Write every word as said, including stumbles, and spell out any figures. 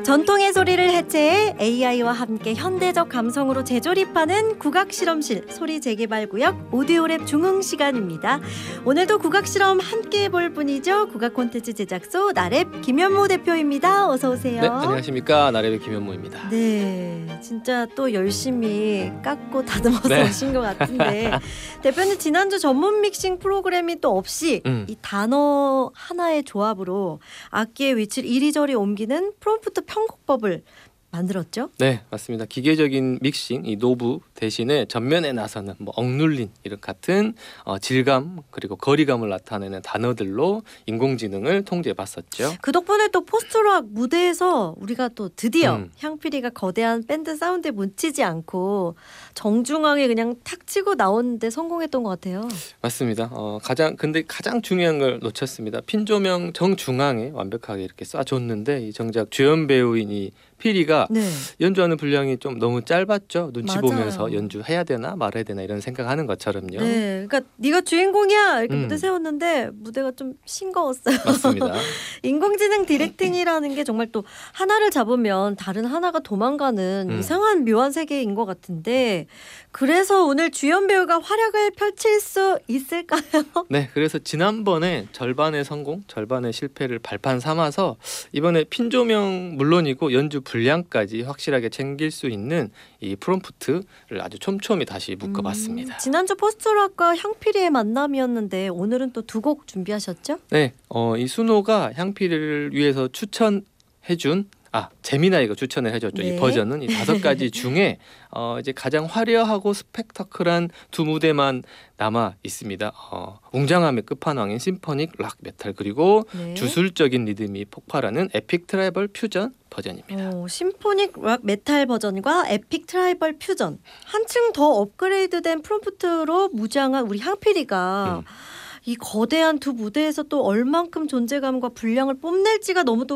전통의 소리를 해체해 에이아이와 함께 현대적 감성으로 재조립하는 국악실험실 소리재개발구역 오디오랩 중흥 시간입니다. 오늘도 국악실험 함께 해볼 분이죠. 국악 콘텐츠 제작소 나랩 김현무 대표입니다. 어서 오세요. 네, 안녕하십니까. 나랩의 김현무입니다. 네, 진짜 또 열심히 깎고 다듬어서 네. 오신 것 같은데 대표님 지난주 전문 믹싱 프로그램이 또 없이 음. 이 단어 하나의 조합으로 악기의 위치를 이리저리 옮기는 프롬프트 편곡법을 만들었죠? 네, 맞습니다. 기계적인 믹싱, 이 노브 대신에 전면에 나서는 뭐 억눌린 이런 같은 어, 질감 그리고 거리감을 나타내는 단어들로 인공지능을 통제해봤었죠. 그 덕분에 또 포스트락 무대에서 우리가 또 드디어 음. 향필이가 거대한 밴드 사운드에 묻히지 않고 정중앙에 그냥 탁 치고 나오는데 성공했던 것 같아요. 맞습니다. 어, 가장 근데 가장 중요한 걸 놓쳤습니다. 핀 조명 정중앙에 완벽하게 이렇게 쏴줬는데 이 정작 주연 배우인 이 피리가 네. 연주하는 분량이 좀 너무 짧았죠. 눈치 맞아요. 보면서 연주해야 되나 말아야 되나 이런 생각하는 것처럼요. 네, 그러니까 네가 주인공이야 이렇게 음. 무대 세웠는데 무대가 좀 싱거웠어요. 맞습니다. 인공지능 디렉팅이라는 게 정말 또 하나를 잡으면 다른 하나가 도망가는 음. 이상한 묘한 세계인 것 같은데 그래서 오늘 주연 배우가 활약을 펼칠 수 있을까요? 네, 그래서 지난번에 절반의 성공, 절반의 실패를 발판 삼아서 이번에 핀 조명 물론이고 연주 분량까지 확실하게 챙길 수 있는 이 프롬프트를 아주 촘촘히 다시 묶어봤습니다. 음, 지난주 포스트락과 향필이의 만남이었는데 오늘은 또 두 곡 준비하셨죠? 네, 어, 이 순호가 향필을 위해서 추천해준 아 재미나이가 추천을 해줬죠. 네. 이 버전은 이 다섯 가지 중에 어, 이제 가장 화려하고 스펙터클한 두 무대만 남아 있습니다. 어, 웅장함의 끝판왕인 심포닉 락 메탈 그리고 네. 주술적인 리듬이 폭발하는 에픽 트라이벌 퓨전 버전입니다. 오, 심포닉 락 메탈 버전과 에픽 트라이벌 퓨전 한층 더 업그레이드된 프롬프트로 무장한 우리 향필이가 음. 이 거대한 두 무대에서 또 얼만큼 존재감과 분량을 뽐낼지가 너무 또